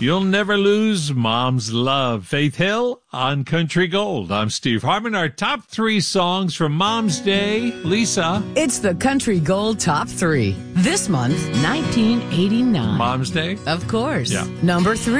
You'll Never Lose Mom's Love. Faith Hill on Country Gold. I'm Steve Harmon. Our top 3 songs from Mom's Day. Lisa. It's the Country Gold Top 3. This month, 1989. Mom's Day? Of course. Yeah. Number 3.